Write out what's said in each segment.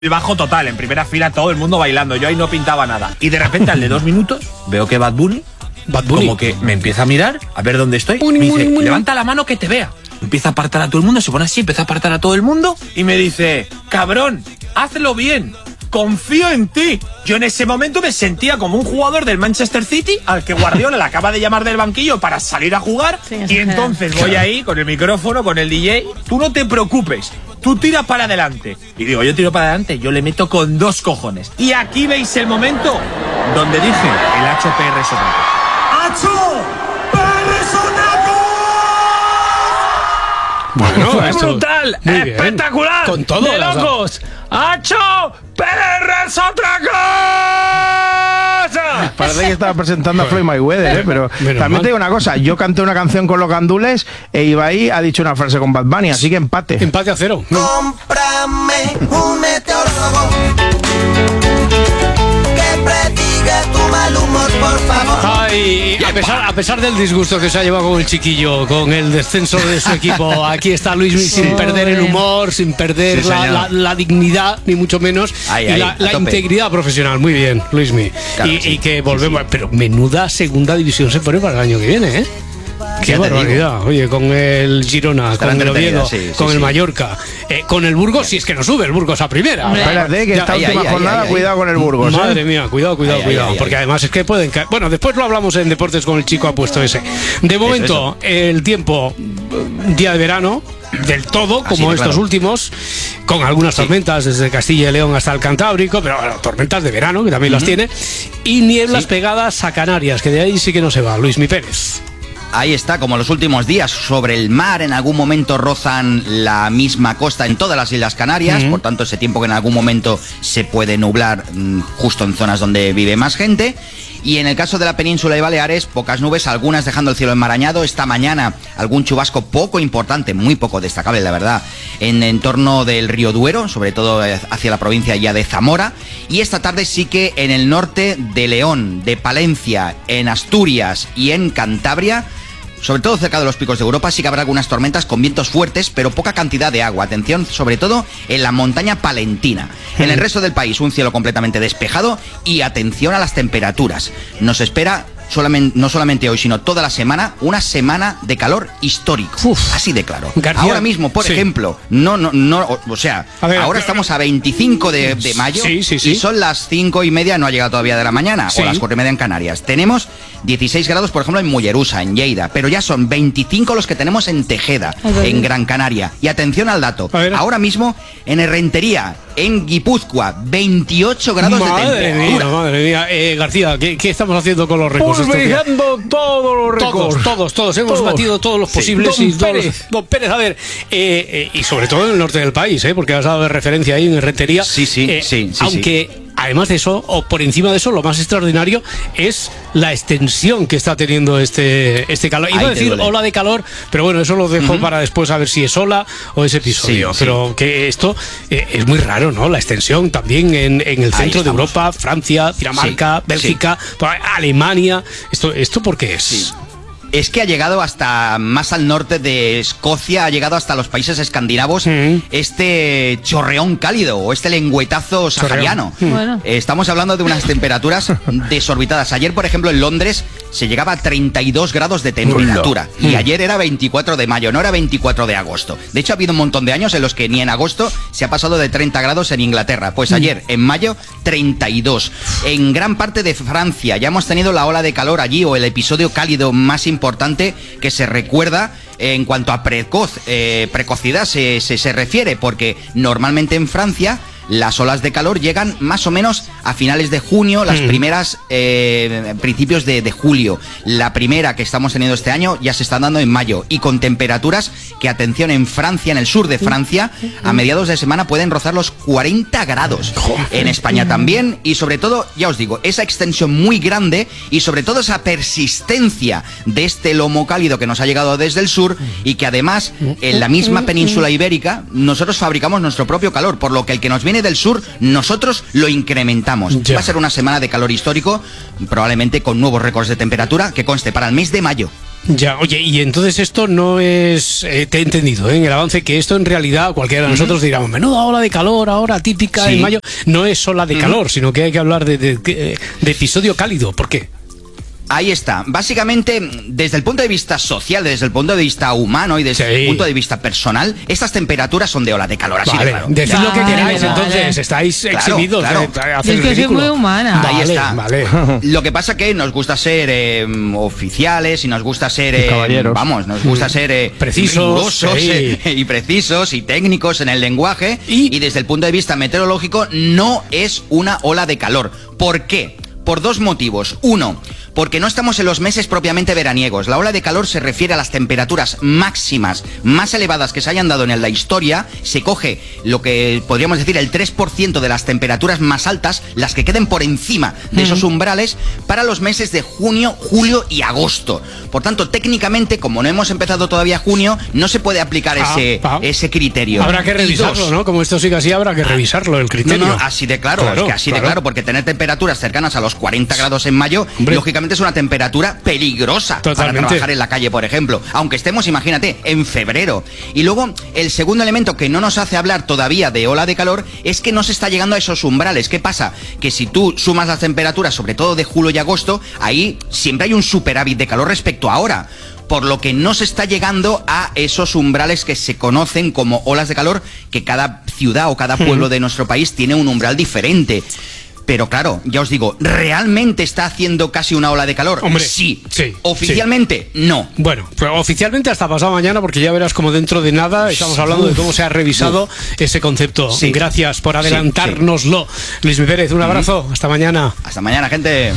Bajo total, en primera fila todo el mundo bailando, yo ahí no pintaba nada. Y de repente al de 2 minutos veo que Bad Bunny como que me empieza a mirar, a ver dónde estoy, me dice, levanta la mano que te vea. Empieza a apartar a todo el mundo, se pone así, empieza a apartar a todo el mundo y me dice, cabrón, hazlo bien, confío en ti. Yo en ese momento me sentía como un jugador del Manchester City al que Guardiola le acaba de llamar del banquillo para salir a jugar, y entonces voy ahí con el micrófono, con el DJ, tú no te preocupes, tú tira para adelante. Y digo, yo tiro para adelante, yo le meto con 2 cojones. Y aquí veis el momento donde dije, el HPR Sotaco. ¡HPR Sotaco! Bueno, ¡Es brutal! ¡Espectacular! Con todo, ¡de locos! ¡HPR Sotaco! Parece que estaba presentando a Floyd Mayweather, pero también te digo una cosa, yo canté una canción con los gandules e Ibai ha dicho una frase con Bad Bunny, así que empate. Empate a 0. Cómprame un meteorólogo que predigue tu mal humor, por favor. Ay, a pesar del disgusto que se ha llevado con el chiquillo, con el descenso de su equipo, aquí está Luismi sin perder el humor, sin perder la dignidad, ni mucho menos, y la integridad profesional. Muy bien, Luismi. Claro, y que volvemos, pero menuda segunda división se pone para el año que viene, ¿eh? Qué barbaridad, oye, con el Girona, con el Oviedo, con el Mallorca, con el Burgos, si es que no sube el Burgos a primera. Espérate, que esta última jornada, cuidado con el Burgos. Madre mía, cuidado, porque además es que pueden caer. Bueno, después lo hablamos en Deportes con el chico apuesto ese. De momento, el tiempo, día de verano, del todo, como estos últimos, con algunas tormentas desde Castilla y León hasta el Cantábrico, pero bueno, tormentas de verano, que también las tiene, y nieblas pegadas a Canarias, que de ahí sí que no se va, Luismi Pérez. Ahí está, como los últimos días, sobre el mar, en algún momento rozan la misma costa en todas las Islas Canarias, por tanto ese tiempo que en algún momento se puede nublar justo en zonas donde vive más gente. Y en el caso de la península y Baleares, pocas nubes, algunas dejando el cielo enmarañado. Esta mañana algún chubasco poco importante, muy poco destacable, la verdad, en torno del río Duero, sobre todo hacia la provincia ya de Zamora. Y esta tarde sí que en el norte de León, de Palencia, en Asturias y en Cantabria, sobre todo cerca de los picos de Europa, sí que habrá algunas tormentas con vientos fuertes, pero poca cantidad de agua. Atención, sobre todo en la montaña palentina. En el resto del país, un cielo completamente despejado y atención a las temperaturas. Nos espera no solamente hoy, sino toda la semana, una semana de calor histórico. Así de claro. García, ahora mismo, por ejemplo, ahora estamos a 25 de mayo y son las 5:30, no ha llegado todavía de la mañana, o las 4:30 en Canarias. Tenemos 16 grados, por ejemplo, en Mollerusa, en Lleida, pero ya son 25 los que tenemos en Tejeda, en Gran Canaria. Y atención al dato, ahora mismo en Errentería, en Guipúzcoa, 28 grados de temperatura. Madre mía. García, ¿qué estamos haciendo con los récords? Fijando todos los récords. Todos. Hemos batido todos los posibles. Don Pérez, a ver, y sobre todo en el norte del país, porque has dado de referencia ahí en Errentería. Aunque además de eso, o por encima de eso, lo más extraordinario es la extensión que está teniendo este calor. Iba a decir ola de calor, pero bueno, eso lo dejo para después, a ver si es ola o es episodio. Pero que esto es muy raro, ¿no? La extensión también en el centro de Europa, Francia, Dinamarca, Bélgica, Alemania. ¿Esto por qué es? Es que ha llegado hasta más al norte de Escocia, ha llegado hasta los países escandinavos, este chorreón cálido o este lengüetazo sahariano. Estamos hablando de unas temperaturas desorbitadas. Ayer, por ejemplo, en Londres se llegaba a 32 grados de temperatura. Y ayer era 24 de mayo, no era 24 de agosto. De hecho, ha habido un montón de años en los que ni en agosto se ha pasado de 30 grados en Inglaterra. Pues ayer, en mayo, 32. En gran parte de Francia ya hemos tenido la ola de calor allí, o el episodio cálido más importante que se recuerda en cuanto a precocidad se refiere, porque normalmente en Francia las olas de calor llegan más o menos a finales de junio, las primeras principios de julio. La primera que estamos teniendo este año ya se está dando en mayo, y con temperaturas que, atención, en Francia, en el sur de Francia, a mediados de semana pueden rozar los 40 grados. En España también, y sobre todo, ya os digo, esa extensión muy grande y sobre todo esa persistencia de este lomo cálido que nos ha llegado desde el sur, y que además en la misma península ibérica nosotros fabricamos nuestro propio calor, por lo que el que nos viene del sur nosotros lo incrementamos. Va a ser una semana de calor histórico, probablemente con nuevos récords de temperatura, que conste, para el mes de mayo. Ya, oye, y entonces esto no es, te he entendido, en el avance, que esto en realidad cualquiera de nosotros diríamos, menuda ola de calor ahora típica en mayo, no es ola de calor, sino que hay que hablar de episodio cálido. ¿Por qué? Ahí está. Básicamente, desde el punto de vista social, desde el punto de vista humano y desde el punto de vista personal, estas temperaturas son de ola de calor, así de claro. Decid lo que queráis, entonces, estáis exhibidos. Es que soy muy humana. Ahí está. Lo que pasa que nos gusta ser oficiales y nos gusta ser caballeros. Nos gusta ser precisos y precisos y técnicos en el lenguaje. Y desde el punto de vista meteorológico, no es una ola de calor. ¿Por qué? Por dos motivos. Uno, porque no estamos en los meses propiamente veraniegos. La ola de calor se refiere a las temperaturas máximas más elevadas que se hayan dado en la historia. Se coge lo que podríamos decir el 3% de las temperaturas más altas, las que queden por encima de esos umbrales, para los meses de junio, julio y agosto. Por tanto, técnicamente, como no hemos empezado todavía junio, no se puede aplicar ese criterio. Habrá que revisarlo, ¿no? Como esto sigue así, habrá que revisarlo, el criterio. No, así de claro, es que así de claro, porque tener temperaturas cercanas a los 40 grados en mayo, lógicamente es una temperatura peligrosa para trabajar en la calle, por ejemplo, aunque estemos, imagínate, en febrero. Y luego, el segundo elemento que no nos hace hablar todavía de ola de calor es que no se está llegando a esos umbrales. ¿Qué pasa? Que si tú sumas las temperaturas, sobre todo de julio y agosto, ahí siempre hay un superávit de calor respecto a ahora, por lo que no se está llegando a esos umbrales que se conocen como olas de calor, que cada ciudad o cada pueblo de nuestro país tiene un umbral diferente. Pero claro, ya os digo, ¿realmente está haciendo casi una ola de calor? Hombre, sí. Oficialmente, no. Bueno, pero oficialmente hasta pasado mañana, porque ya verás como dentro de nada estamos hablando de cómo se ha revisado ese concepto. Gracias por adelantárnoslo. Luis Pérez, un abrazo. Hasta mañana. Hasta mañana, gente.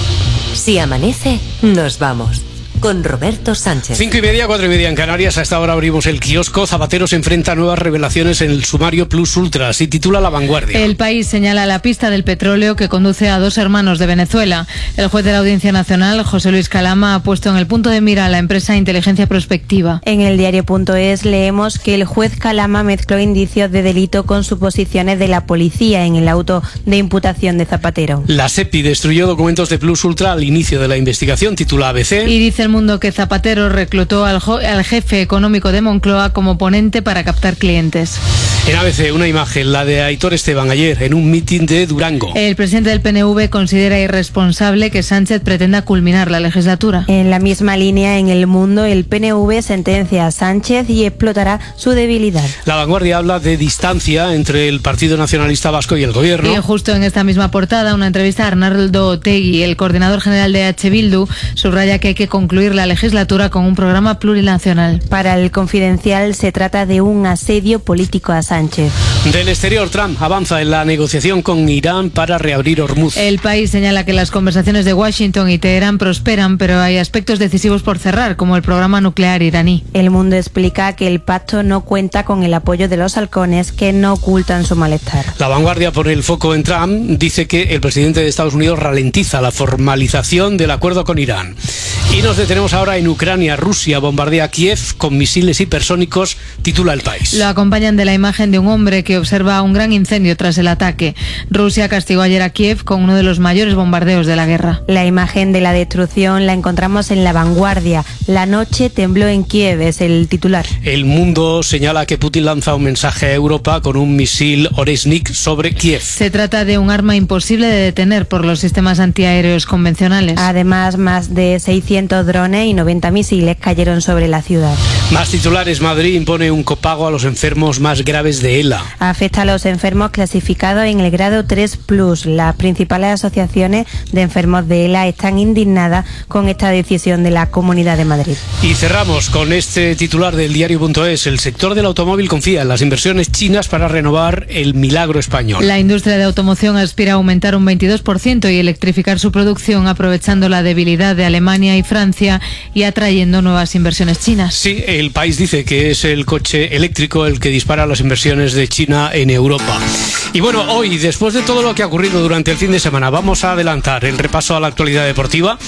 Si amanece, nos vamos. Con Roberto Sánchez. 5:30, 4:30 en Canarias. A esta hora abrimos el kiosco. Zapatero se enfrenta a nuevas revelaciones en el sumario Plus Ultra. Se titula La Vanguardia. El País señala la pista del petróleo que conduce a dos hermanos de Venezuela. El juez de la Audiencia Nacional, José Luis Calama, ha puesto en el punto de mira a la empresa Inteligencia Prospectiva. En el diario.es leemos que el juez Calama mezcló indicios de delito con suposiciones de la policía en el auto de imputación de Zapatero. La SEPI destruyó documentos de Plus Ultra al inicio de la investigación, titula ABC. Y dice El Mundo que Zapatero reclutó al jefe económico de Moncloa como ponente para captar clientes. En ABC, una imagen, la de Aitor Esteban ayer en un mitin de Durango. El presidente del PNV considera irresponsable que Sánchez pretenda culminar la legislatura. En la misma línea, en El Mundo, el PNV sentencia a Sánchez y explotará su debilidad. La Vanguardia habla de distancia entre el Partido Nacionalista Vasco y el Gobierno. Y justo en esta misma portada, una entrevista a Arnaldo Otegi, el coordinador general de H. Bildu, subraya que hay que concluir la legislatura con un programa plurinacional. Para el Confidencial se trata de un asedio político a Sánchez. Del exterior, Trump avanza en la negociación con Irán para reabrir Hormuz. El País señala que las conversaciones de Washington y Teherán prosperan, pero hay aspectos decisivos por cerrar, como el programa nuclear iraní. El Mundo explica que el pacto no cuenta con el apoyo de los halcones, que no ocultan su malestar. La Vanguardia pone el foco en Trump, dice que el presidente de Estados Unidos ralentiza la formalización del acuerdo con Irán. Y nos detenemos ahora en Ucrania. Rusia bombardea Kiev con misiles hipersónicos, titula El País. Lo acompañan de la imagen de un hombre que observa un gran incendio tras el ataque. Rusia castigó ayer a Kiev con uno de los mayores bombardeos de la guerra. La imagen de la destrucción la encontramos en La Vanguardia. La noche tembló en Kiev, es el titular. El Mundo señala que Putin lanza un mensaje a Europa con un misil Oresnik sobre Kiev. Se trata de un arma imposible de detener por los sistemas antiaéreos convencionales. Además, más de 600 drones y 90 misiles cayeron sobre la ciudad. Más titulares. Madrid impone un copago a los enfermos más graves de ELA. Afecta a los enfermos clasificados en el grado 3+. Las principales asociaciones de enfermos de ELA están indignadas con esta decisión de la Comunidad de Madrid. Y cerramos con este titular del diario.es. El sector del automóvil confía en las inversiones chinas para renovar el milagro español. La industria de automoción aspira a aumentar un 22% y electrificar su producción, aprovechando la debilidad de Alemania y Francia y atrayendo nuevas inversiones chinas. Sí, El País dice que es el coche eléctrico el que dispara las inversiones de China en Europa. Y bueno, hoy, después de todo lo que ha ocurrido durante el fin de semana, vamos a adelantar el repaso a la actualidad deportiva.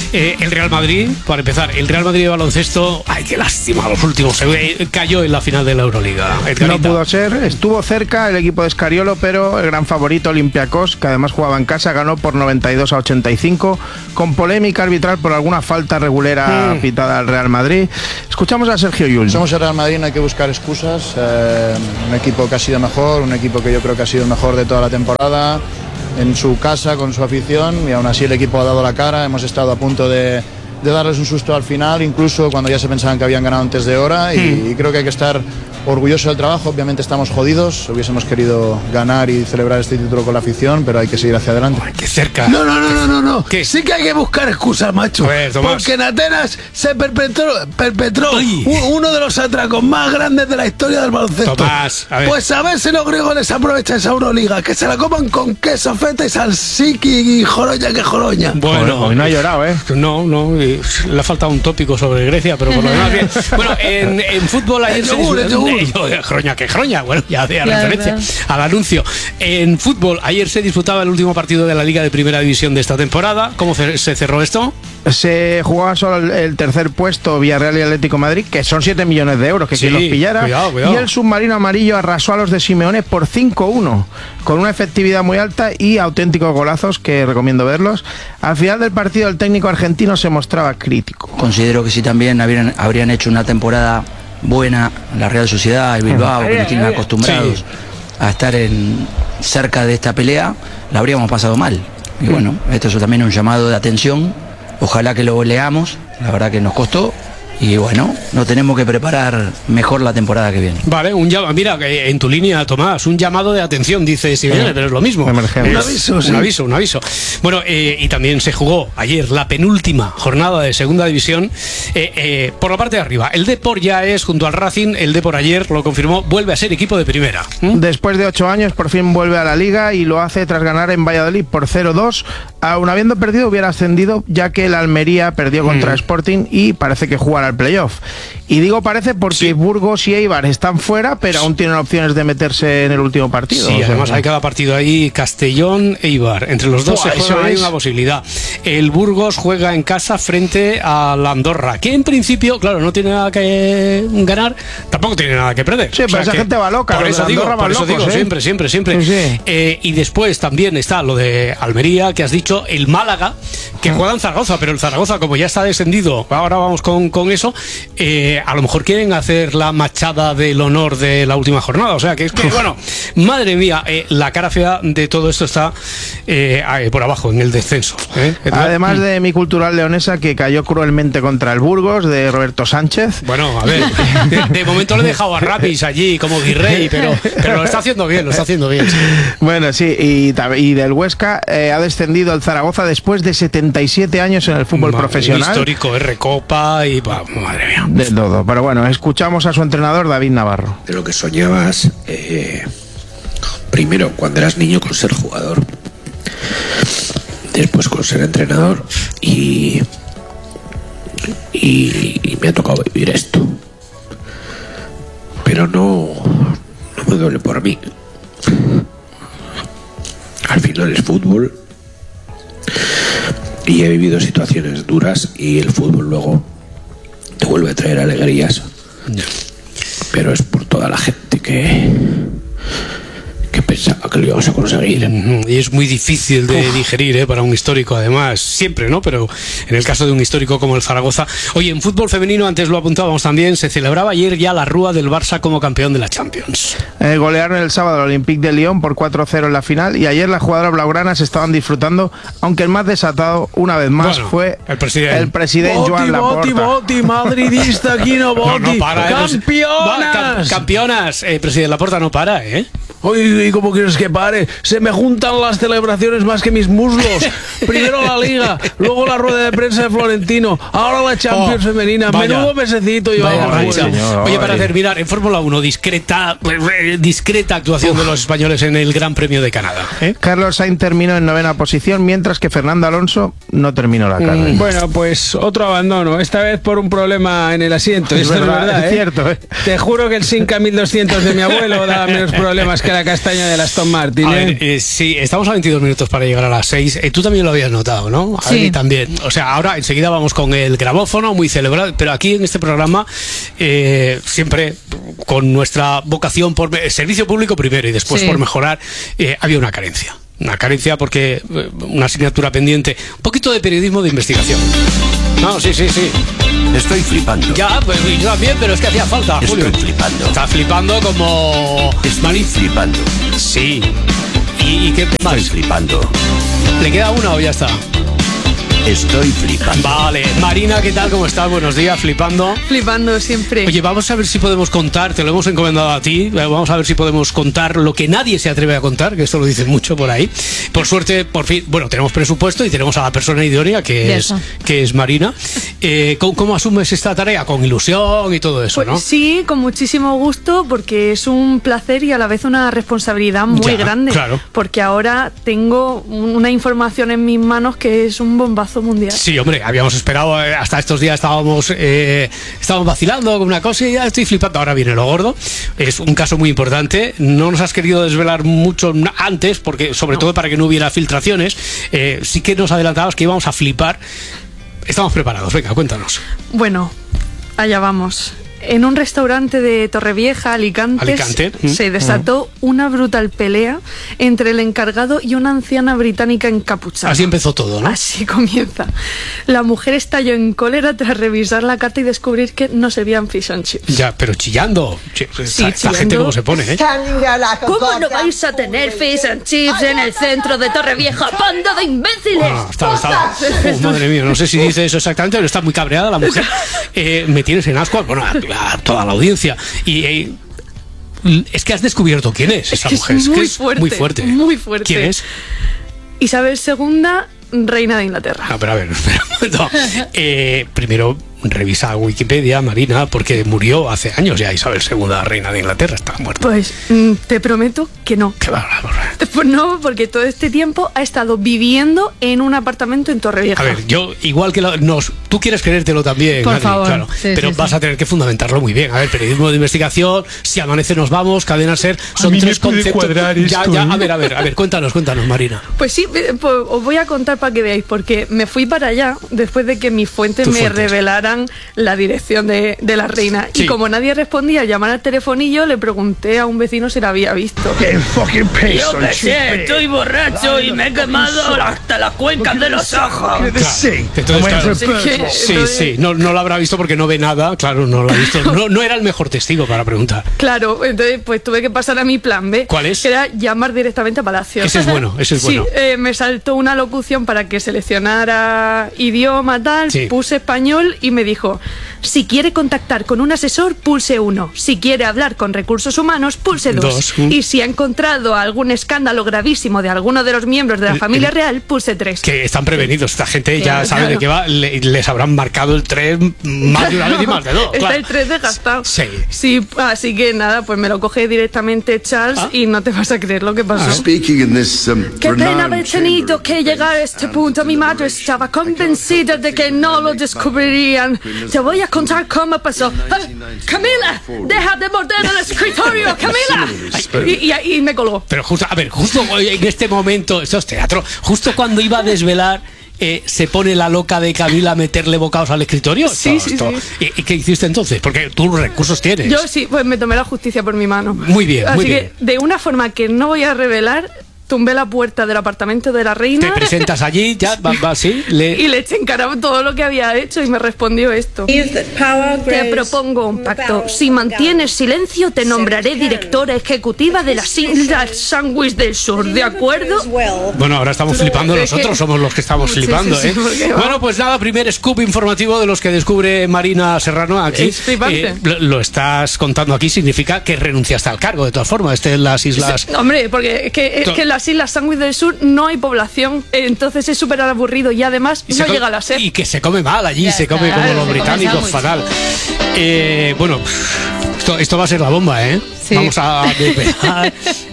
El Real Madrid, para empezar, el Real Madrid de baloncesto, ay, qué lástima, los últimos, cayó en la final de la Euroliga. No pudo ser, estuvo cerca el equipo de Scariolo, pero el gran favorito Olympiacos, que además jugaba en casa, ganó por 92-85, con polémica arbitral por alguna falta regulera pitada al Real Madrid. Escuchamos a Sergio Llull. Somos el Real Madrid, no hay que buscar excusas, un equipo que ha sido mejor, un equipo que yo creo que ha sido el mejor de toda la temporada, en su casa, con su afición, y aún así el equipo ha dado la cara. Hemos estado a punto de darles un susto al final, incluso cuando ya se pensaban que habían ganado antes de hora, y creo que hay que estar orgulloso del trabajo. Obviamente estamos jodidos, hubiésemos querido ganar y celebrar este título con la afición, pero hay que seguir hacia adelante. ¡Qué cerca! No. ¿Qué? Sí que hay que buscar excusas, macho. Porque en Atenas se perpetró uno de los atracos más grandes de la historia del baloncesto. Tomás, Pues a ver si los griegos les aprovechan esa Euroliga, que se la coman con queso, feta y salsiki y joroña que joroña. Bueno, hoy no ha llorado, ¿eh? No, le ha faltado un tópico sobre Grecia, pero por lo demás bien. Bueno, en fútbol ayer Jroña, bueno, ya hacía referencia al anuncio. En fútbol, ayer se disputaba el último partido de la Liga de Primera División de esta temporada. ¿Cómo se cerró esto? Se jugaba solo el tercer puesto, Villarreal y Atlético Madrid, que son 7 millones de euros, que quien los pillara. Cuidado. Y el submarino amarillo arrasó a los de Simeone por 5-1, con una efectividad muy alta y auténticos golazos que recomiendo verlos. Al final del partido, el técnico argentino se mostraba crítico. Considero que si también habrían hecho una temporada buena la Real Sociedad y Bilbao, que nos tienen acostumbrados a estar cerca de esta pelea, la habríamos pasado mal. Y bueno, esto es también un llamado de atención. Ojalá que lo leamos, la verdad que nos costó. Y bueno, nos tenemos que preparar mejor la temporada que viene. Vale, mira, en tu línea, Tomás, un llamado de atención, dice Simeone, pero es lo mismo. Un aviso. Bueno, y también se jugó ayer la penúltima jornada de Segunda División. Por la parte de arriba, el Depor ya es, junto al Racing, el Depor ayer lo confirmó, vuelve a ser equipo de primera. Después de 8 años, por fin vuelve a la Liga y lo hace tras ganar en Valladolid por 0-2. Aún habiendo perdido, hubiera ascendido, ya que el Almería perdió contra Sporting y parece que jugará al playoff. Y digo parece porque Burgos y Eibar están fuera, pero aún tienen opciones de meterse en el último partido. Sí, además hay cada partido ahí, Castellón, Eibar. Entre los dos se juega, hay una posibilidad. El Burgos juega en casa frente a la Andorra, que en principio, claro, no tiene nada que ganar, tampoco tiene nada que perder. Sí, pero esa gente va loca. Por eso digo, siempre. Sí. Y después también está lo de Almería, que has dicho, el Málaga, que juega en Zaragoza, pero el Zaragoza, como ya está descendido, ahora vamos con eso, a lo mejor quieren hacer la machada del honor de la última jornada. O sea, que es que, bueno, madre mía, la cara fea de todo esto está por abajo, en el descenso. Además de mi cultural leonesa, que cayó cruelmente contra el Burgos, de Roberto Sánchez. Bueno, a ver, de momento le he dejado a Rapis allí como Guirrey, pero lo está haciendo bien, Sí. Bueno, sí, y del Huesca ha descendido el Zaragoza después de 77 años en el fútbol profesional. Histórico, Recopa y... madre mía. De todo. Pero bueno, escuchamos a su entrenador, David Navarro. De lo que soñabas, primero cuando eras niño con ser jugador, después con ser entrenador y me ha tocado vivir esto. Pero no me duele por mí. Al final es fútbol y he vivido situaciones duras y el fútbol luego te vuelve a traer alegrías, pero es por toda la gente que pensaba que lo íbamos a conseguir. Y es muy difícil de digerir para un histórico, además, siempre, ¿no? Pero en el caso de un histórico como el Zaragoza. Oye, en fútbol femenino, antes lo apuntábamos también, se celebraba ayer ya la rúa del Barça como campeón de la Champions. Golearon el sábado al Olympique de Lyon por 4-0 en la final, y ayer las jugadoras blaugranas estaban disfrutando, aunque el más desatado, una vez más, fue el presidente Joan Laporta. Boti, madridista, aquí no Boti. No para, ¡campeonas! Campeonas, presidente Laporta no para, Oye, ¿y cómo quieres que pare? Se me juntan las celebraciones más que mis muslos. Primero la Liga, luego la rueda de prensa de Florentino, ahora la Champions femenina. Menudo mesecito llevamos. Oye, para terminar, en Fórmula 1, discreta actuación de los españoles en el Gran Premio de Canadá. Carlos Sainz terminó en 9ª posición, mientras que Fernando Alonso no terminó la carrera. Bueno, pues otro abandono, esta vez por un problema en el asiento. Esto es verdad, es cierto. Te juro que el Simca 1200 de mi abuelo daba menos problemas que la castaña de la Aston Martin. A ver, sí, estamos a 22 minutos para llegar a las 6. Tú también lo habías notado, ¿no? Sí. También. O sea, ahora enseguida vamos con el grabófono, muy celebrado, pero aquí en este programa siempre con nuestra vocación por servicio público primero y después por mejorar, había una carencia. Una carencia porque una asignatura pendiente, un poquito de periodismo de investigación. No, sí. Estoy flipando. Ya, pues yo también, pero es que hacía falta, Julio. Estoy flipando. Está flipando como... Estoy flipando. Sí. ¿Y qué más? Estoy flipando. ¿Le queda una o ya está? Estoy flipando. Vale, Marina, ¿qué tal? ¿Cómo estás? Buenos días, flipando. Flipando siempre. Oye, vamos a ver si podemos contar, te lo hemos encomendado a ti, vamos a ver si podemos contar lo que nadie se atreve a contar, que esto lo dicen mucho por ahí. Por suerte, por fin, bueno, tenemos presupuesto y tenemos a la persona idónea, que es Marina. ¿Cómo asumes esta tarea? Con ilusión y todo eso, pues, ¿no? Sí, con muchísimo gusto, porque es un placer y a la vez una responsabilidad muy grande. Claro. Porque ahora tengo una información en mis manos que es un bombazo mundial. Sí, hombre, habíamos esperado hasta estos días, estábamos vacilando con una cosa y ya estoy flipando. Ahora viene lo gordo. Es un caso muy importante. No nos has querido desvelar mucho antes, porque sobre todo para que no hubiera filtraciones. Sí que nos adelantabas que íbamos a flipar. Estamos preparados. Venga, cuéntanos. Bueno, allá vamos. En un restaurante de Torrevieja, Alicante. Se desató una brutal pelea entre el encargado y una anciana británica encapuchada. Así empezó todo, ¿no? Así comienza. La mujer estalló en cólera tras revisar la carta y descubrir que no servían fish and chips. Ya, pero chillando. La gente cómo se pone, ¿eh? ¿Cómo no vais a tener fish and chips en el centro de Torrevieja? ¡Banda de imbéciles! Madre mía, no sé si dice eso exactamente, pero está muy cabreada la mujer. Me tienes en asco. Bueno, a toda la audiencia. Y es que has descubierto quién es esa mujer. Es muy fuerte. Muy fuerte. ¿Quién es? Isabel II, reina de Inglaterra. Pero a ver, no. Primero revisa Wikipedia, Marina, porque murió hace años ya Isabel II, reina de Inglaterra, estaba muerta. Pues te prometo que no. Qué bárbaro. Pues no, porque todo este tiempo ha estado viviendo en un apartamento en Torrevieja. A ver, yo igual que tú quieres creértelo también, por Adri, favor. Claro, pero vas a tener que fundamentarlo muy bien. A ver, periodismo de investigación, Si amanece nos vamos, Cadena Ser, son tres conceptos. Ya, a ver, cuéntanos, Marina. Pues sí, pues os voy a contar para que veáis, porque me fui para allá después de que mis fuentes me revelaran la dirección de la reina. Sí. Y como nadie respondía al llamar al telefonillo, le pregunté a un vecino si la había visto. Yo qué sé, estoy borracho y me he quemado hasta las cuencas de los ojos. Sí. Entonces, no lo habrá visto porque no ve nada. Claro, no lo ha visto. No era el mejor testigo para preguntar. Claro, entonces pues tuve que pasar a mi plan B. ¿Cuál es? Que era llamar directamente a Palacio. Ese es bueno. Sí, me saltó una locución para que seleccionara idioma, tal, puse español y me dijo: si quiere contactar con un asesor, pulse 1. Si quiere hablar con recursos humanos, pulse 2. Y si ha encontrado algún escándalo gravísimo de alguno de los miembros de la familia real, pulse 3. Que están prevenidos. Esta gente ya sabe de qué va. Les habrán marcado el 3 más de una vez y más de 2. Está el 3 desgastado. Sí, así que nada, pues me lo coge directamente Charles y no te vas a creer lo que pasó. Qué pena haber tenido que llegar a este punto. Mi madre estaba convencida de que no lo descubrirían. Te voy a contar cómo pasó. Camila, deja de morder el escritorio, Camila. Y me colgó. Pero justo en este momento, esto es teatro, justo cuando iba a desvelar, se pone la loca de Camila a meterle bocados al escritorio. Sí. ¿Y qué hiciste entonces? Porque tú recursos tienes. Yo sí, pues me tomé la justicia por mi mano. Muy bien, Así que de una forma que no voy a revelar, tumbé la puerta del apartamento de la reina. Te presentas allí, ya va así. Y le eché en cara todo lo que había hecho y me respondió esto: te propongo un pacto. Si mantienes silencio, te nombraré directora ejecutiva de las Islas Sandwich del Sur, ¿de acuerdo? Bueno, ahora estamos flipando, nosotros somos los que estamos flipando, sí, Bueno, pues nada, primer scoop informativo de los que descubre Marina Serrano aquí. Lo estás contando aquí, significa que renunciaste al cargo, de todas formas, en las islas. Sí, hombre, porque es que las Islas Sandwich del Sur no hay población, entonces es súper aburrido y además no llega a la SER. Y que se come mal allí, se come como los británicos, fatal. Bueno, esto va a ser la bomba, Sí. Vamos a despejar.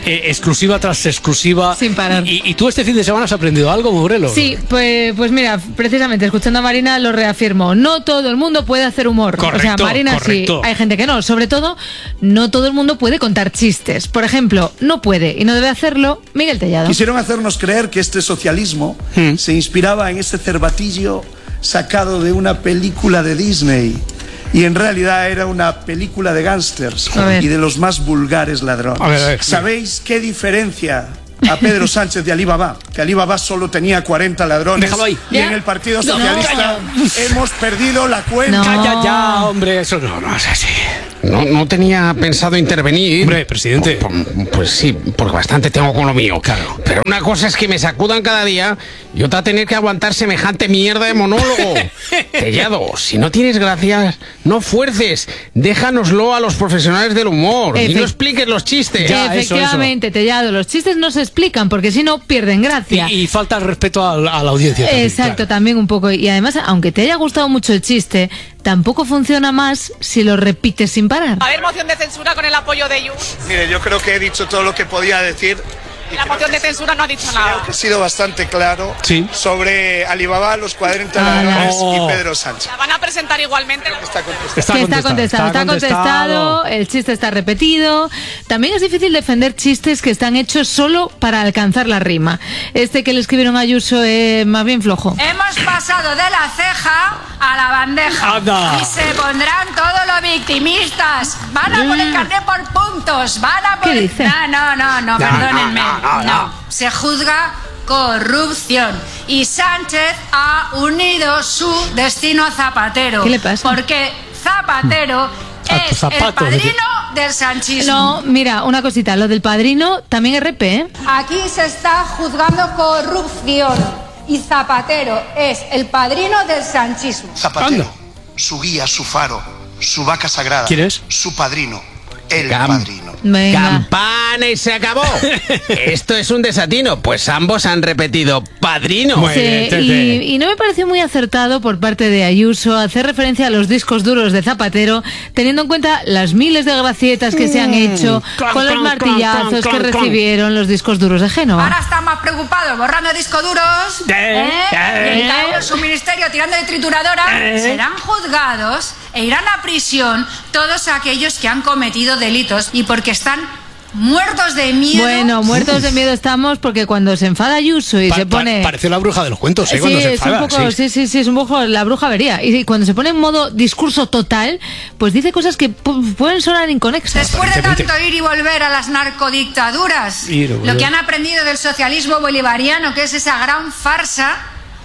exclusiva tras exclusiva. Sin parar. ¿Y tú este fin de semana has aprendido algo, Mourelo? Sí, pues mira, precisamente escuchando a Marina lo reafirmo. No todo el mundo puede hacer humor. Correcto, o sea, Marina correcto. sí, hay gente que no. Sobre todo, no todo el mundo puede contar chistes. Por ejemplo, no puede y no debe hacerlo Miguel Tellado. Quisieron hacernos creer que este socialismo se inspiraba en ese cervatillo sacado de una película de Disney. Y en realidad era una película de gángsters y de los más vulgares ladrones. A ver. ¿Sabéis qué diferencia a Pedro Sánchez de Alibaba? Que Alibaba solo tenía 40 ladrones. Déjalo ahí. Y en el Partido Socialista hemos perdido la cuenta. Ya, hombre, eso no es así. No tenía pensado intervenir. Hombre, presidente. Pues sí, porque bastante tengo con lo mío. Claro. Pero una cosa es que me sacudan cada día y otra tener que aguantar semejante mierda de monólogo. Tellado, si no tienes gracias, no fuerces. Déjanoslo a los profesionales del humor y no expliques los chistes. Ya, Efectivamente, Tellado, los chistes no se explican porque si no pierden gracia. Y falta el respeto a la audiencia. También, exacto, claro. También un poco. Y además, aunque te haya gustado mucho el chiste, tampoco funciona más si lo repites sin parar. A ver, moción de censura con el apoyo de Junts. Mire, yo creo que he dicho todo lo que podía decir. La moción de censura no ha dicho nada. Creo que he sido bastante claro sobre Alibaba, los 40 ladrones y Pedro Sánchez. La van a presentar igualmente. Está contestado, el chiste está repetido. También es difícil defender chistes que están hechos solo para alcanzar la rima. Este que le escribieron a Ayuso es más bien flojo. Hemos pasado de la ceja a la bandeja. ¡Anda! Y se pondrán todos los victimistas. Van a poner carné por puntos. Van a poner... ¿Qué dice? No, perdónenme. No. Se juzga corrupción. Y Sánchez ha unido su destino a Zapatero. ¿Qué le pasa? Porque Zapatero es el padrino del sanchismo. No, mira, una cosita, lo del padrino también es RP, ¿eh? Aquí se está juzgando corrupción. Y Zapatero es el padrino del sanchismo. Zapatero, su guía, su faro, su vaca sagrada. ¿Quién es? Su padrino, el padrino. Venga. ¡Campana y se acabó! Esto es un desatino, pues ambos han repetido padrino. Sí, y no me pareció muy acertado por parte de Ayuso hacer referencia a los discos duros de Zapatero, teniendo en cuenta las miles de gracietas que se han hecho con los martillazos que recibieron los discos duros de Génova. Ahora están más preocupados borrando discos duros y cada uno en su ministerio tirando de trituradora. Serán juzgados e irán a prisión todos aquellos que han cometido delitos y porque están muertos de miedo. Bueno, muertos de miedo estamos porque cuando se enfada Ayuso y se pone... Parece la bruja de los cuentos, ¿eh? Cuando se enfada. Sí, es un poco la bruja vería. Y cuando se pone en modo discurso total, pues dice cosas que pueden sonar inconexas. Después de tanto ir y volver a las narcodictaduras, lo que han aprendido del socialismo bolivariano, que es esa gran farsa,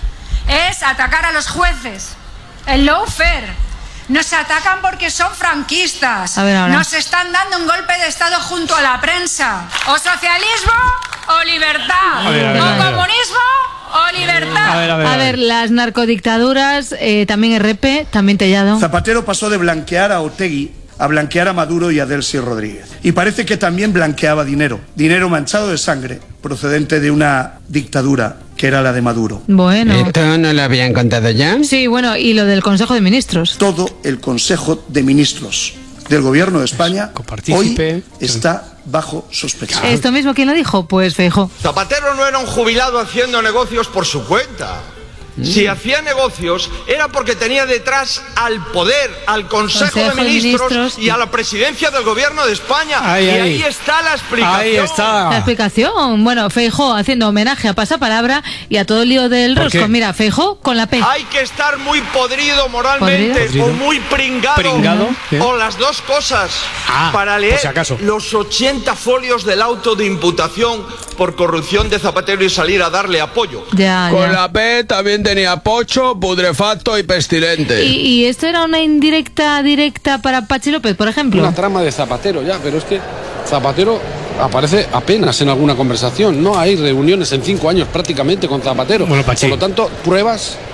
es atacar a los jueces. El lawfare. Nos atacan porque son franquistas. Nos están dando un golpe de estado junto a la prensa. O socialismo o libertad. O comunismo o libertad. A ver, las narcodictaduras, también RP, también Tellado. Zapatero pasó de blanquear a Otegi a blanquear a Maduro y a Delcy Rodríguez. Y parece que también blanqueaba dinero manchado de sangre, procedente de una dictadura que era la de Maduro. Bueno. ¿Esto no lo habían contado ya? Sí, bueno, y lo del Consejo de Ministros. Todo el Consejo de Ministros del Gobierno de España hoy está bajo sospecha. ¿Esto mismo quién lo dijo? Pues Feijóo. Zapatero no era un jubilado haciendo negocios por su cuenta. Si hacía negocios era porque tenía detrás al poder, al Consejo de Ministros y a la presidencia del Gobierno de España. Ahí está la explicación. Ahí está. La explicación. Bueno, Feijóo haciendo homenaje a Pasapalabra y a todo el lío del rosco. Mira, Feijóo con la P. Hay que estar muy podrido moralmente o muy pringado o las dos cosas para leer los 80 folios del auto de imputación por corrupción de Zapatero y salir a darle apoyo. Con la P también tenía pocho, putrefacto y pestilente. ¿Y esto era una indirecta directa para Pachi López, por ejemplo? Una trama de Zapatero ya, pero es que Zapatero aparece apenas en alguna conversación. No hay reuniones en 5 años prácticamente con Zapatero. Bueno, Pachi. Por lo tanto, pruebas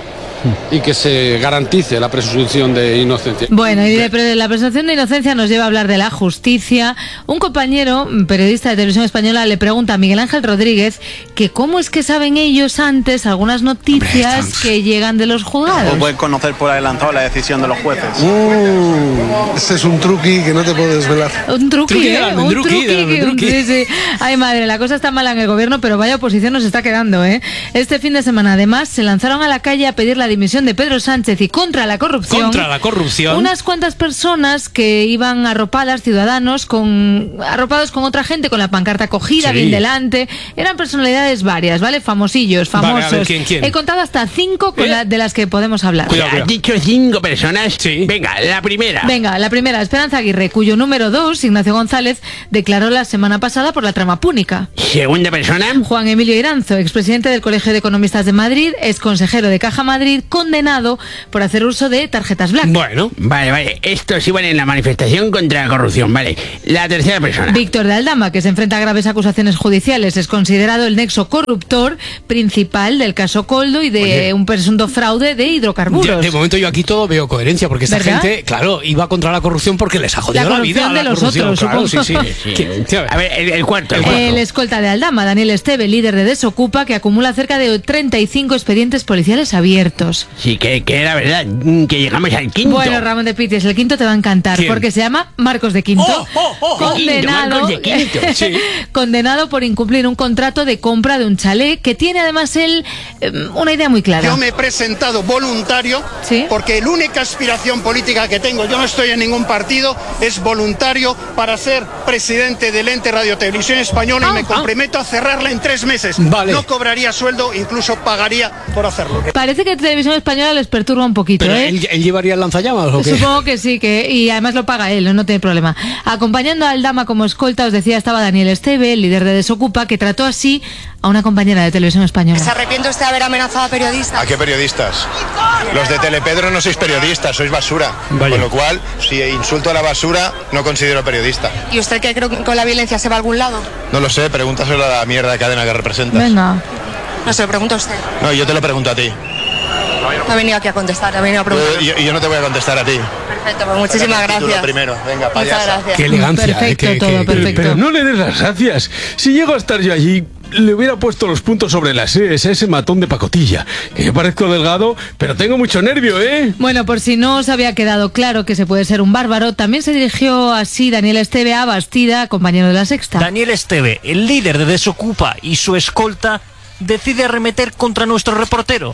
y que se garantice la presunción de inocencia. Bueno, y de la presunción de inocencia nos lleva a hablar de la justicia. Un compañero, periodista de Televisión Española, le pregunta a Miguel Ángel Rodríguez que cómo es que saben ellos antes algunas noticias que llegan de los juzgados. O pueden conocer por adelantado la decisión de los jueces. Ese es un truqui que no te puedo desvelar. Un truqui, sí. Ay, madre, la cosa está mala en el gobierno, pero vaya oposición nos está quedando, ¿eh? Este fin de semana, además, se lanzaron a la calle a pedir la dimisión de Pedro Sánchez y contra la corrupción. Contra la corrupción. Unas cuantas personas que iban arropadas, ciudadanos, arropados con otra gente, con la pancarta cogida, bien delante. Eran personalidades varias, ¿vale? Famosillos, famosos. Vale, a ver, ¿quién? He contado hasta 5 de las que podemos hablar. Cuidado. Has dicho 5 personas. Sí. Venga, la primera. Esperanza Aguirre, cuyo número 2, Ignacio González, declaró la semana pasada por la trama púnica. Segunda persona. Juan Emilio Iranzo, expresidente del Colegio de Economistas de Madrid, ex consejero de Caja Madrid, condenado por hacer uso de tarjetas black. Bueno, vale. Estos iban en la manifestación contra la corrupción, vale. La tercera persona. Víctor de Aldama, que se enfrenta a graves acusaciones judiciales, es considerado el nexo corruptor principal del caso Coldo y de un presunto fraude de hidrocarburos. De momento yo aquí todo veo coherencia, porque esta gente, claro, iba contra la corrupción porque les ha jodido la vida. De los otros, claro, supongo. Sí. A ver, el cuarto. El escolta de Aldama, Daniel Esteve, líder de Desocupa, que acumula cerca de 35 expedientes policiales abiertos. Sí, que era verdad, que llegamos al quinto. Bueno, Ramón de Pitis, el quinto te va a encantar. ¿Quién? Porque se llama Marcos de Quinto. Condenado por incumplir un contrato de compra de un chalet, que tiene además él una idea muy clara. Yo me he presentado voluntario, porque la única aspiración política que tengo, yo no estoy en ningún partido, es voluntario para ser presidente del ente Radio Televisión Española y me comprometo a cerrarla en 3 meses. Vale. No cobraría sueldo, incluso pagaría por hacerlo. Parece que Televisión Española les perturba un poquito. ¿Pero él llevaría el lanzallamas o qué? Supongo que sí, y además lo paga él, no tiene problema. Acompañando a Aldama como escolta, os decía, estaba Daniel Esteve, el líder de Desocupa, que trató así a una compañera de Televisión Española. ¿Se arrepiente usted de haber amenazado a periodistas? ¿A qué periodistas? Los de Telepedro no sois periodistas, sois basura. Vaya. Con lo cual, si insulto a la basura, no considero periodista. ¿Y usted cree que con la violencia se va a algún lado? No lo sé, pregúntaselo a la mierda de cadena que representas. Venga. No, se lo pregunto a usted. No, yo te lo pregunto a ti. No ha venido aquí a contestar, ha venido a preguntar. Yo no te voy a contestar a ti. Perfecto, pues muchísimas gracias. Primero, venga, payasa. Muchas gracias. Qué elegancia. Perfecto. Pero no le des las gracias. Si llego a estar yo allí, le hubiera puesto los puntos sobre las ES a ese matón de pacotilla. Que yo parezco delgado, pero tengo mucho nervio, ¿eh? Bueno, por si no os había quedado claro que se puede ser un bárbaro, también se dirigió así Daniel Esteve a Bastida, compañero de La Sexta. Daniel Esteve, el líder de Desocupa y su escolta, decide arremeter contra nuestro reportero.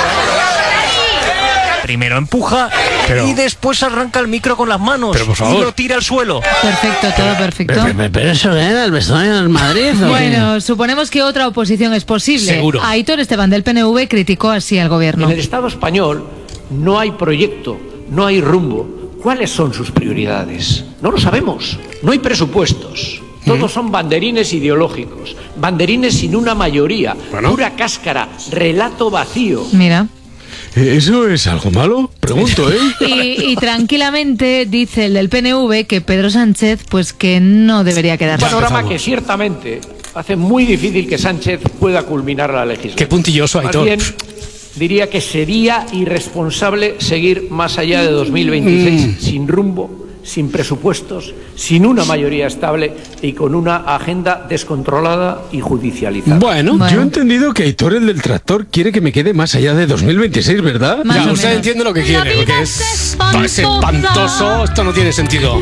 Primero empuja y después arranca el micro con las manos y lo tira al suelo. Perfecto, todo perfecto. Pero eso era el vestuario del Madrid. Bueno, suponemos que otra oposición es posible. Seguro. Aitor Esteban del PNV criticó así al gobierno. En el Estado español no hay proyecto, no hay rumbo. ¿Cuáles son sus prioridades? No lo sabemos. No hay presupuestos. Todos son banderines ideológicos, banderines sin una mayoría, pura cáscara, relato vacío. Mira. ¿Eso es algo malo? Pregunto, ¿eh? Y tranquilamente dice el del PNV que Pedro Sánchez, pues que no debería quedarse. Un panorama que ciertamente hace muy difícil que Sánchez pueda culminar la legislatura. Qué puntilloso, Aitor. Más bien, diría que sería irresponsable seguir más allá de 2026 sin rumbo, sin presupuestos, sin una mayoría estable y con una agenda descontrolada y judicializada. Bueno, yo he entendido que Aitor, el del tractor, quiere que me quede más allá de 2026, ¿verdad? Ya, usted entiende lo que quiere, porque es espantoso, esto no tiene sentido.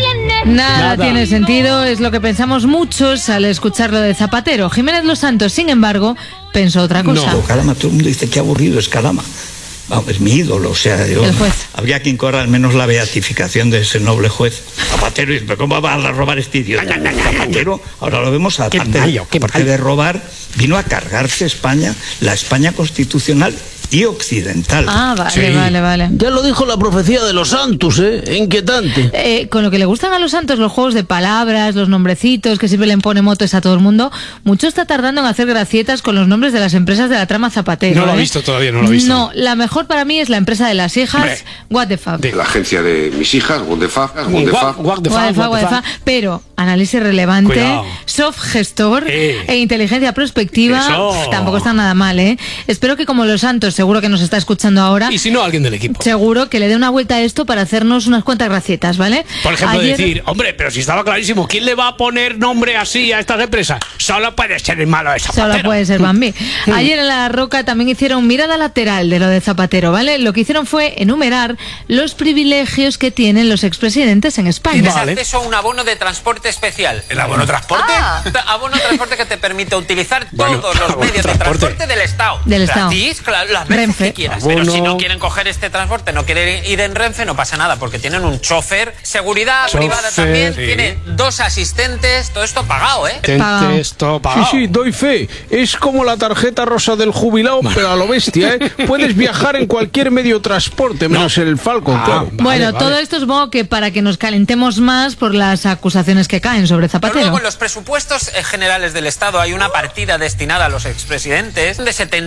Nada tiene sentido, es lo que pensamos muchos al escuchar lo de Zapatero. Jiménez Los Santos, sin embargo, pensó otra cosa. No, Calama, todo el mundo dice que aburrido es Calama. Vamos, es mi ídolo, o sea, habría que incorrer al menos la beatificación de ese noble juez. Zapatero, pero ¿cómo va a robar este idiota? Zapatero, ahora lo vemos, aparte de robar, vino a cargarse España, la España constitucional y occidental. Ah, vale. Ya lo dijo la profecía de los santos, inquietante. Con lo que le gustan a los santos los juegos de palabras, los nombrecitos, que siempre le pone motes a todo el mundo, mucho está tardando en hacer gracietas con los nombres de las empresas de la trama Zapatero. No lo he visto todavía, no lo he visto. No, la mejor para mí es la empresa de las hijas, What the Fuck. La agencia de mis hijas, What the Fuck. What the fuck. Pero análisis relevante, soft gestor e inteligencia prospectiva, tampoco está nada mal, ¿eh? Espero que como los santos seguro que nos está escuchando ahora. Y si no, alguien del equipo. Seguro que le dé una vuelta a esto para hacernos unas cuantas gracietas, ¿vale? Por ejemplo, decir, hombre, pero si estaba clarísimo, ¿quién le va a poner nombre así a estas empresas? Solo puede ser el malo de Zapatero. Solo puede ser Bambi. Ayer en La Roca también hicieron mirada lateral de lo de Zapatero, ¿vale? Lo que hicieron fue enumerar los privilegios que tienen los expresidentes en España. Tienes acceso a un abono de transporte especial. ¿El abono transporte? Abono de transporte que te permite utilizar todos los medios de transporte del Estado. Del Estado. Gratis, claro, las veces que quieras. Pero si no quieren coger este transporte, no quieren ir en Renfe, no pasa nada, porque tienen un chofer, seguridad privada también, tiene 2 asistentes, todo esto pagado, ¿eh? Todo pagado. Sí, doy fe. Es como la tarjeta rosa del jubilado, pero a lo bestia, ¿eh? Puedes viajar en cualquier medio de transporte, menos el Falcon, claro. Bueno, todo esto supongo que para que nos calentemos más por las acusaciones que caen sobre Zapatero. Luego, en los presupuestos generales del Estado hay una partida destinada a los expresidentes de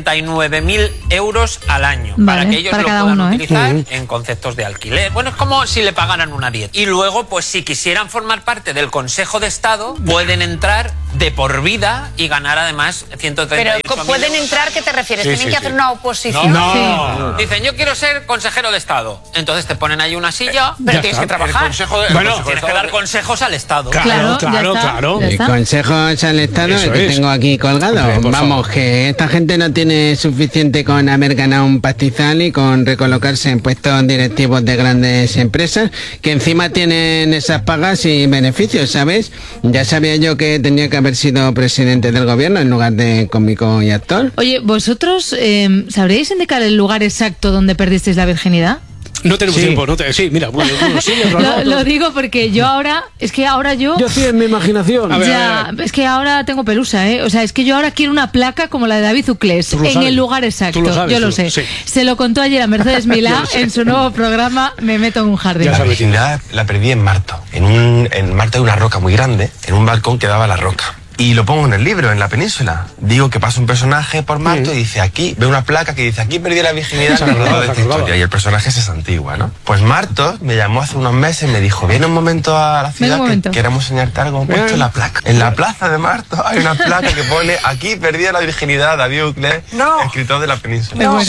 79.000 euros al año, para que ellos lo puedan utilizar en conceptos de alquiler. Bueno, es como si le pagaran una dieta. Y luego, pues si quisieran formar parte del Consejo de Estado, pueden entrar de por vida y ganar además 130.000 Pero ¿pueden entrar? ¿Qué te refieres? ¿Tienen que hacer una oposición? No. Dicen, yo quiero ser consejero de Estado. Entonces te ponen ahí una silla, pero tienes que trabajar. Tienes que dar consejos al Estado. Claro. Consejos al Estado, el que tengo aquí colgado. Vamos, que esta gente no tiene suficiente con haber ganado un pastizal y con recolocarse en puestos directivos de grandes empresas, que encima tienen esas pagas y beneficios, ¿sabes? Ya sabía yo que tenía que haber sido presidente del gobierno en lugar de cómico y actor. Oye, ¿vosotros sabríais indicar el lugar exacto donde perdisteis la virginidad? No tenemos tiempo, sí, mira, bueno, lo digo porque yo ahora, yo sí, en mi imaginación. Es que ahora tengo pelusa, ¿eh? O sea, es que yo ahora quiero una placa como la de David Uclés, en el lugar exacto. Yo lo sé. Sí. Se lo contó ayer a Mercedes Milá en su nuevo programa Me meto en un jardín. La virginidad la perdí en Marto. En Marto hay una roca muy grande, en un balcón que daba a la roca. Y lo pongo en el libro, en la península. Digo que pasa un personaje por Marto y dice aquí, ve una placa que dice aquí perdí la virginidad en el de esta historia. Y el personaje es antigua, ¿no? Pues Marto me llamó hace unos meses y me dijo, viene un momento a la ciudad que queremos enseñarte algo. He puesto la placa. En la plaza de Marto hay una placa que pone aquí perdí la virginidad, David Uclés, escritor de la península. No.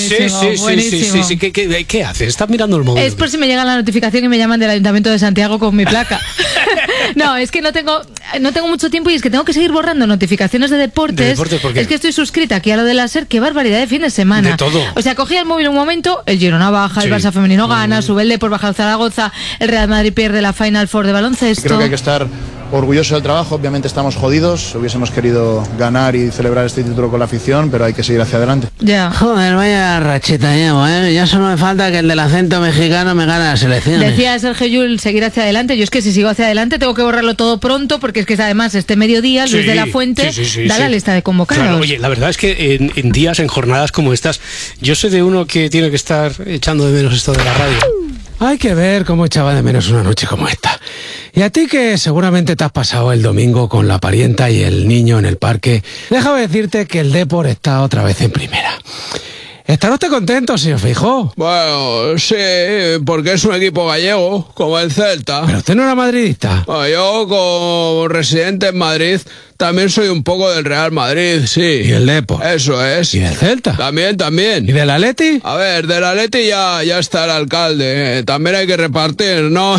Sí. ¿Qué haces? Estás mirando el móvil. Es por si me llega la notificación y me llaman del Ayuntamiento de Santiago con mi placa. No, es que no tengo mucho tiempo y es que tengo que seguir borrando notificaciones de deportes. ¿Por qué? Es que estoy suscrita aquí a lo de la SER. Qué barbaridad de fin de semana. De todo. O sea, cogía el móvil un momento, el Girona baja, el Barça femenino gana, sube el Depor, baja el Zaragoza, el Real Madrid pierde la Final Four de baloncesto. Creo que hay que estar orgulloso del trabajo, obviamente estamos jodidos, hubiésemos querido ganar y celebrar este título con la afición, pero hay que seguir hacia adelante. Ya. Joder, vaya racheta llevo, ¿eh? Ya solo me falta que el del acento mexicano me gane las elecciones. Decía Sergio Llull seguir hacia adelante, yo es que si sigo hacia adelante tengo que borrarlo todo pronto, porque es que además este mediodía Luis de la Fuente da la lista de convocados. Claro, oye, la verdad es que en días, en jornadas como estas, yo sé de uno que tiene que estar echando de menos esto de la radio. Hay que ver cómo echaba de menos una noche como esta. Y a ti que seguramente te has pasado el domingo con la parienta y el niño en el parque, déjame decirte que el Depor está otra vez en primera. ¿Estará usted contento, señor Feijóo? Bueno, sí, porque es un equipo gallego, como el Celta. ¿Pero usted no era madridista? Yo, como residente en Madrid, también soy un poco del Real Madrid, sí. ¿Y el Depor? Eso es. ¿Y del Celta? También. ¿Y del Atleti? A ver, del Atleti ya está el alcalde. También hay que repartir, ¿no?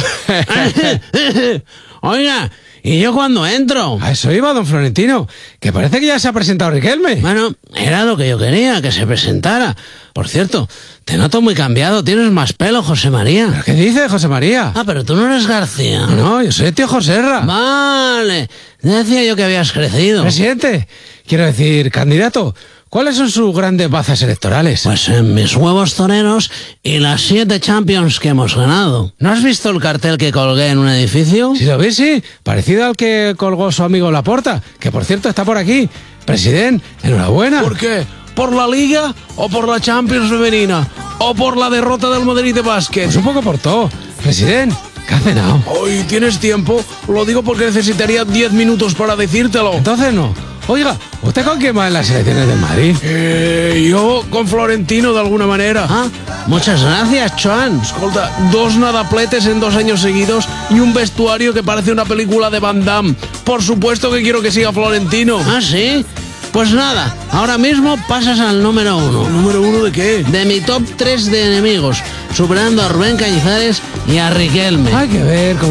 Oiga, ¿y yo cuándo entro? A eso iba, don Florentino, que parece que ya se ha presentado Riquelme. Bueno, era lo que yo quería, que se presentara. Por cierto, te noto muy cambiado, tienes más pelo, José María. ¿Pero qué dice, José María? Ah, pero tú no eres García. No, yo soy el tío Joserra. Vale, decía yo que habías crecido. Presidente, quiero decir, candidato, ¿cuáles son sus grandes bazas electorales? Pues en mis huevos toreros y las 7 Champions que hemos ganado. ¿No has visto el cartel que colgué en un edificio? Sí, lo vi, sí. Parecido al que colgó su amigo Laporta, que por cierto está por aquí. Presidente, enhorabuena. ¿Por qué? ¿Por la Liga o por la Champions femenina? ¿O por la derrota del Madrid de básquet? Pues un poco por todo. Presidente, ¿qué ha cenado? Hoy ¿tienes tiempo? Lo digo porque necesitaría 10 minutos para decírtelo. Entonces no. Oiga, ¿usted con quién va en las elecciones del Madrid? Yo con Florentino de alguna manera. Ah, muchas gracias, Joan. Escolta, 2 nadapletes en 2 años seguidos y un vestuario que parece una película de Van Damme. Por supuesto que quiero que siga Florentino. Ah, ¿sí? Pues nada, ahora mismo pasas al número 1. ¿Número 1 de qué? De mi top 3 de enemigos, superando a Rubén Cañizares y a Riquelme. Hay que ver cómo